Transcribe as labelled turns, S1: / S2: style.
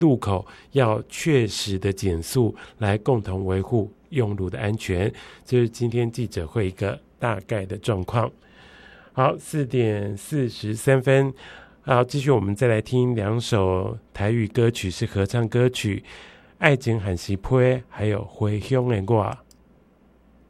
S1: 路口要确实的减速，来共同维护用路的安全。这是今天记者会一个大概的状况。好，4点43分，好，继续我们再来听2首台语歌曲，是合唱歌曲《爱情很是批》还有《回乡的我》。